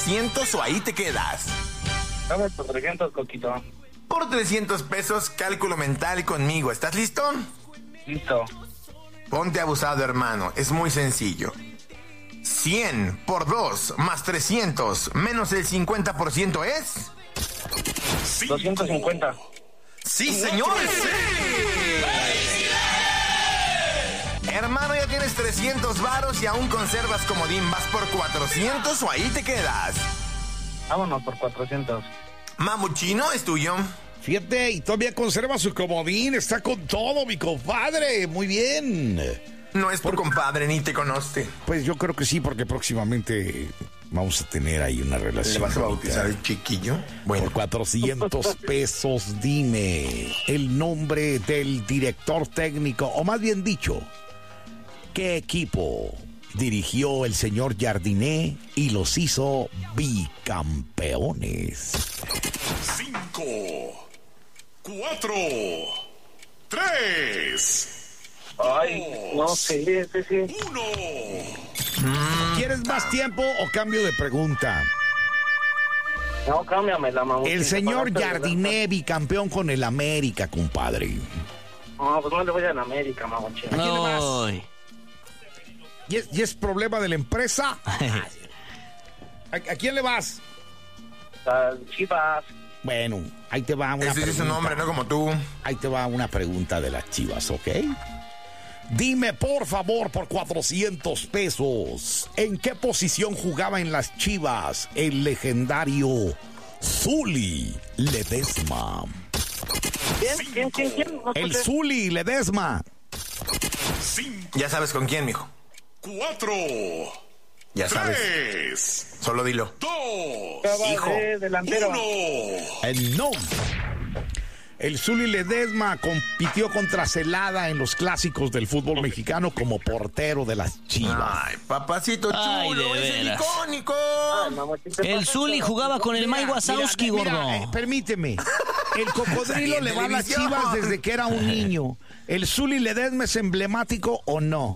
¿300 o ahí te quedas? Vamos por 300, Coquito. Por 300 pesos, cálculo mental conmigo. ¿Estás listo? Listo. Ponte abusado, hermano. Es muy sencillo. 100 por 2 más 300 menos el 50% es... 250. ¡Sí, señor! Hermano, ya tienes 300 varos y aún conservas comodín. ¿Vas por 400 o ahí te quedas? Vámonos por 400. Mamuchino, ¿es tuyo? Fíjate, y todavía conserva su comodín. Está con todo, mi compadre. Muy bien. No es tu compadre, ni te conoce. Pues yo creo que sí, porque próximamente vamos a tener ahí una relación. ¿Le vas a bautizar el chiquillo? Bueno. Por 400 pesos, dime el nombre del director técnico, o más bien dicho, ¿qué equipo dirigió el señor Jardiné y los hizo bicampeones? 5, 4, 3... Ay, no sé, sí. 1. ¿Quieres más tiempo o cambio de pregunta? No, cámbiamela, mamá. El señor Jardiné, bicampeón con el América, compadre. No, pues no le voy a la América, mamá. ¿A quién le vas? ¿Y es problema de la empresa? ¿A quién le vas? Chivas. Bueno, ahí te va una Ese pregunta. es su nombre, no como tú. Ahí te va una pregunta de las Chivas, ¿ok? Dime, por favor, por 400 pesos, ¿en qué posición jugaba en las Chivas el legendario Zuli Ledesma? ¿Quién? No El sé. Zuli Ledesma. 5, Ya sabes con quién, mijo. 4, Ya sabes. 3, Solo dilo. 2, Hijo. Delantero. 1. No. El Zuli Ledesma compitió contra Celada en los clásicos del fútbol mexicano como portero de las Chivas. Ay, papacito Ay, chulo, de es el veras. icónico. Ay, mamachita, El Zuli jugaba con el Mike Wazowski, gordo. Permíteme. El cocodrilo Salí le en va a las televisión. Chivas desde que era un niño. ¿El Zuli Ledesma es emblemático o no?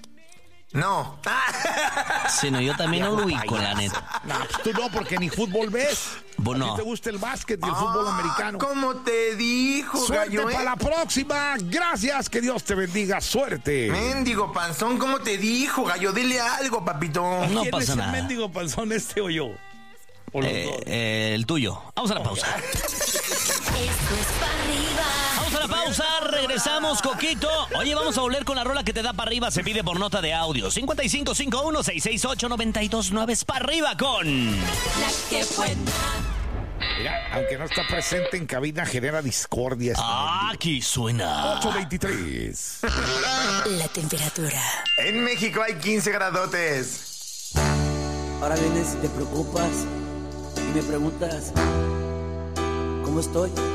No. Sí, no, yo también no lo ubico, la neta. No, pues tú no, porque ni fútbol ves. Bueno. ¿A ti te gusta el básquet y el fútbol americano? ¿Cómo te dijo, Suerte gallo, para la próxima. Gracias, que Dios te bendiga. Suerte. Mendigo panzón, ¿cómo te dijo, gallo? Dile algo, papito. No ¿Quién pasa es nada. el mendigo panzón, este o yo? O los dos. El tuyo. Vamos a la pausa. Esto es para arriba. Vamos a la pausa, regresamos, Coquito. Oye, vamos a volver con la rola que te da para arriba. Se pide por nota de audio. 5551-668-929 es para arriba con... La que buena. Mira, aunque no está presente en cabina, genera discordia. Aquí suena. 8:23. La temperatura. En México hay 15 gradotes. Ahora vienes y te preocupas y me preguntas, ¿cómo estoy?